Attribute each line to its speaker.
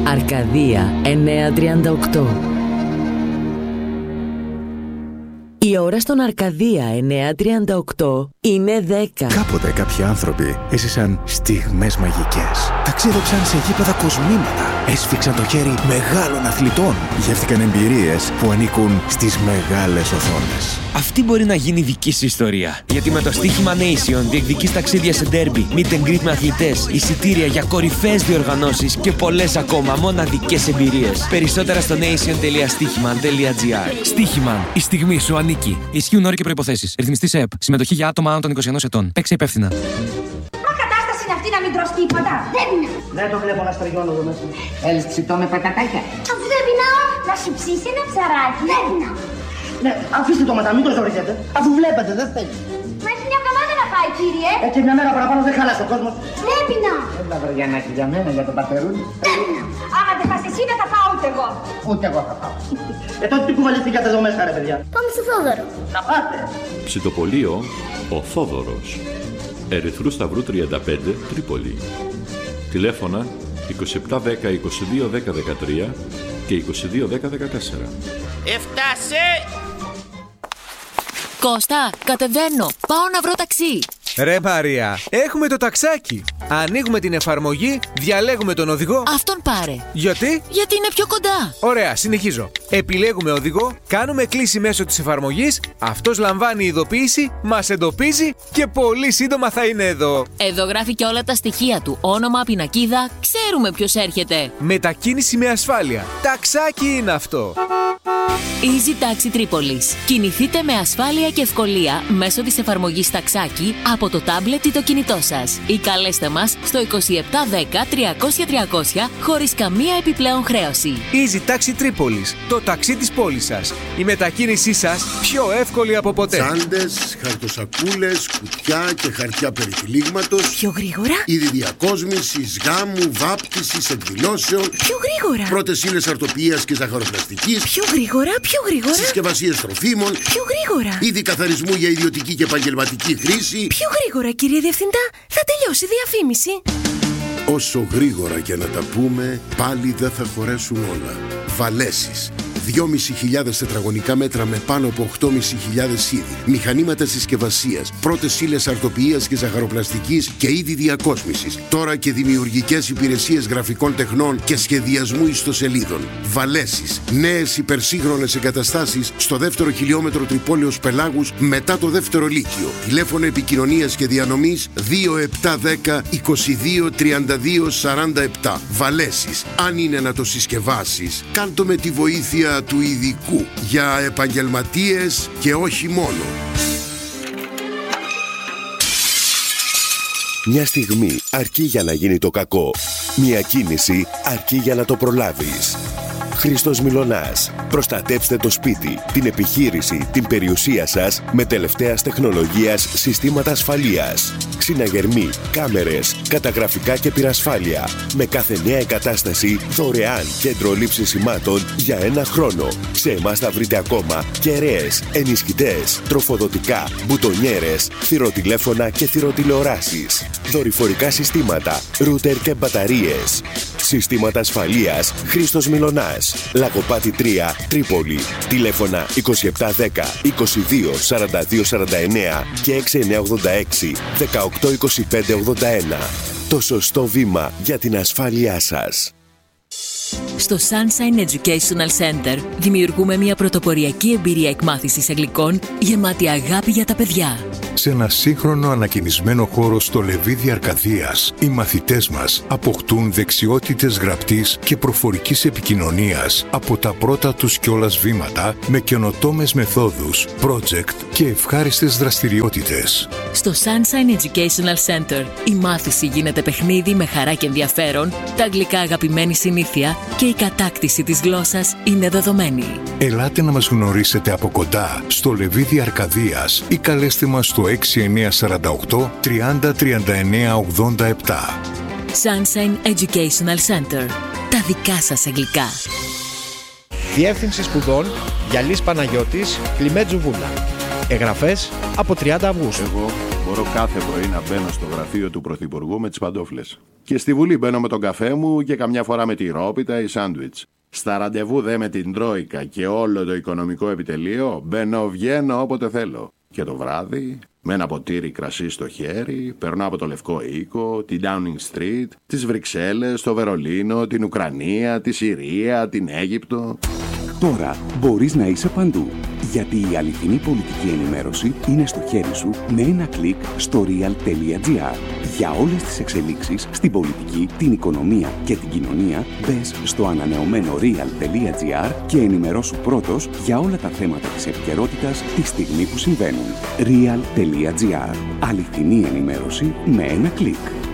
Speaker 1: Αρκαδία 938. Η ώρα στον Αρκαδία 938 είναι 10.
Speaker 2: Κάποτε κάποιοι άνθρωποι έζησαν στιγμές μαγικές. Ταξίδεψαν σε γήπεδα κοσμήματα. Έσφιξαν το χέρι μεγάλων αθλητών. Γεύτηκαν εμπειρίες που ανήκουν στις μεγάλες οθόνες.
Speaker 3: Αυτή μπορεί να γίνει δική σου ιστορία. Γιατί με το στοίχημα Nation διεκδικείς ταξίδια σε ντέρμπι, meet and greet με αθλητές, εισιτήρια για κορυφαίες διοργανώσεις και πολλές ακόμα μοναδικές εμπειρίες. Περισσότερα στο nation.stichiman.gr.
Speaker 4: Στοίχημαν. Η στιγμή σου ανήκει. Ισχύουν όροι και προϋποθέσεις. Ρυθμιστής ΕΕΠ. Συμμετοχή για άτομα άνω των 21 ετών. Παίξε υπεύθυνα.
Speaker 5: Μα κατάσταση είναι αυτή να μην τρως τίποτα. Δεν πεινά.
Speaker 6: Δεν το βλέπω να στριγώνω εδώ μέσα.
Speaker 5: Θέλεις ψητό με πατατάκια. Αφού δεν πεινάω, να σου ψήσει ένα ψαράκι. Δεν πεινάω.
Speaker 6: Ναι, αφήστε το μετά, μην το ζοριζέτε. Αφού βλέπετε, δεν θέλει.
Speaker 5: Μα έχει μια εβδομάδα να πάει, κύριε.
Speaker 6: Έτσι μια μέρα παραπάνω δεν χάλασε ο κόσμος.
Speaker 5: Δεν πεινάω.
Speaker 6: Έλα βαριανάκι για μένα, για τον πατερούλη.
Speaker 5: Δεν πεινάω. Άμα δεν πας εσύ, δεν θα πάω ούτε εγώ.
Speaker 6: Ούτε εγώ θα πάω. Τότε τι κουβαλήθηκατε εδώ μέσα, ρε παιδιά.
Speaker 5: Πάμε στο Θόδωρο.
Speaker 6: Να πάτε.
Speaker 7: Ψητοπολείο Ο Θόδωρος. Ερυθρού Σταυρού 35, Τρίπολη. Τηλέφωνα 2710 2210 13 και 2210 14.
Speaker 8: Έφτασε!
Speaker 1: Κώστα, κατεβαίνω. Πάω να βρω ταξί.
Speaker 9: Ρε Μαρία, έχουμε το ταξάκι. Ανοίγουμε την εφαρμογή, διαλέγουμε τον οδηγό.
Speaker 1: Αυτόν πάρε.
Speaker 9: Γιατί?
Speaker 1: Γιατί είναι πιο κοντά.
Speaker 9: Ωραία, συνεχίζω. Επιλέγουμε οδηγό, κάνουμε κλήση μέσω της εφαρμογής, αυτός λαμβάνει ειδοποίηση, μας εντοπίζει και πολύ σύντομα θα είναι εδώ.
Speaker 1: Εδώ γράφει και όλα τα στοιχεία του. Όνομα, πινακίδα, ξέρουμε ποιος έρχεται.
Speaker 9: Μετακίνηση με ασφάλεια. Ταξάκι είναι αυτό.
Speaker 1: Easy Taxi Tripolis. Κινηθείτε με ασφάλεια και ευκολία μέσω της εφαρμογής Ταξάκι από το τάμπλετ ή το κινητό σας. Ή καλέστε μας στο 2710 300 300 χωρίς καμία επιπλέον χρέωση.
Speaker 9: Easy Taxi Tripolis. Το ταξί της πόλης σας. Η μετακίνησή σας πιο εύκολη από ποτέ.
Speaker 10: Τσάντες, χαρτοσακούλες, κουτιά και χαρτιά περιτυλίγματος.
Speaker 1: Πιο γρήγορα.
Speaker 10: Είδη διακόσμησης, γάμου, βάπτισης, εκδηλώσεων.
Speaker 1: Πιο γρήγορα.
Speaker 10: Πρώτες ύλες αρτοποιίας και ζαχαροπλαστικής.
Speaker 1: Πιο γρήγορα, πιο γρήγορα.
Speaker 10: Συσκευασίες τροφίμων.
Speaker 1: Πιο γρήγορα.
Speaker 10: Είδη καθαρισμού για ιδιωτική και επαγγελματική χρήση.
Speaker 1: Πιο γρήγορα, κύριε Διευθυντά. Θα τελειώσει η διαφήμιση.
Speaker 10: Όσο γρήγορα και να τα πούμε, πάλι δεν θα χωρέσουν όλα. Βαλέσεις. 2.500 τετραγωνικά μέτρα με πάνω από 8.500 είδη. Μηχανήματα συσκευασίας, πρώτες ύλες αρτοποιίας και ζαχαροπλαστικής και είδη διακόσμησης. Τώρα και δημιουργικές υπηρεσίες γραφικών τεχνών και σχεδιασμού ιστοσελίδων. Βαλέσεις. Νέες υπερσύγχρονες εγκαταστάσεις στο δεύτερο χιλιόμετρο Τρυπόλεως Πελάγους μετά το δεύτερο λύκειο. Τηλέφωνο επικοινωνίας και διανομής 2710 22 32 47. Βαλέσεις. Αν είναι να το συσκευάσεις, κάντο με τη βοήθεια του ειδικού για επαγγελματίες και όχι μόνο.
Speaker 11: Μια στιγμή αρκεί για να γίνει το κακό. Μια κίνηση αρκεί για να το προλάβεις. Χρήστος Μιλωνάς. Προστατέψτε το σπίτι, την επιχείρηση, την περιουσία σας με τελευταίας τεχνολογίας συστήματα ασφαλείας. Ξυναγερμοί, κάμερες, καταγραφικά και πυρασφάλεια. Με κάθε νέα εγκατάσταση δωρεάν κέντρο λήψης σημάτων για 1 χρόνο. Σε εμάς θα βρείτε ακόμα κεραίες, ενισχυτές, τροφοδοτικά, μπουτονιέρες, θηροτηλέφωνα και θηροτηλεοράσεις. Δορυφορικά συστήματα, ρούτερ και μπαταρίες. Συστήματα ασφαλείας Χρήστος Μιλωνάς. Λαγοπάτι 3, Τρίπολη. Τηλέφωνα 2710 22 42 49 και 6986 18 25 81. Το σωστό βήμα για την ασφάλειά σας.
Speaker 1: Στο Sunshine Educational Center δημιουργούμε μια πρωτοποριακή εμπειρία εκμάθησης αγγλικών γεμάτη αγάπη για τα παιδιά.
Speaker 2: Σε ένα σύγχρονο ανακαινισμένο χώρο στο Λεβίδι Αρκαδίας, οι μαθητές μας αποκτούν δεξιότητες γραπτής και προφορικής επικοινωνίας από τα πρώτα τους κιόλας βήματα με καινοτόμες μεθόδους, project και ευχάριστες δραστηριότητες.
Speaker 1: Στο Sunshine Educational Center η μάθηση γίνεται παιχνίδι με χαρά και ενδιαφέρον, τα αγγλικά αγαπημένη συνήθεια και η κατάκτηση της γλώσσας είναι δεδομένη.
Speaker 2: Ελάτε να μας γνωρίσετε από κοντά στο Λεβίδι Αρκαδίας ή καλέστε μας στο 6948 30 39 87.
Speaker 1: Sunshine Educational Center. Τα δικά σας αγγλικά.
Speaker 12: Διεύθυνση σπουδών Γιαλής Παναγιώτης, Κλιμέτζου Βούλα. Εγγραφές από 30 Αυγούστου.
Speaker 13: Εγώ μπορώ κάθε πρωί να μπαίνω στο γραφείο του Πρωθυπουργού με τις παντόφλες.
Speaker 8: Και στη Βουλή μπαίνω με τον καφέ μου και καμιά φορά με τη ρόπιτα ή σάντουιτς. Στα ραντεβού δε με την Τρόικα και όλο το οικονομικό επιτελείο μπαίνω-βγαίνω όποτε θέλω. Και το βράδυ, με ένα ποτήρι κρασί στο χέρι, περνώ από το Λευκό Οίκο, την Downing Street, τις Βρυξέλλες, το Βερολίνο, την Ουκρανία, τη Συρία, την Αίγυπτο.
Speaker 13: Τώρα μπορείς να είσαι παντού, γιατί η αληθινή πολιτική ενημέρωση είναι στο χέρι σου με ένα κλικ στο real.gr. Για όλες τις εξελίξεις στην πολιτική, την οικονομία και την κοινωνία, μπες στο ανανεωμένο real.gr και ενημερώσου πρώτος για όλα τα θέματα της επικαιρότητας τη στιγμή που συμβαίνουν. real.gr. Αληθινή ενημέρωση με ένα κλικ.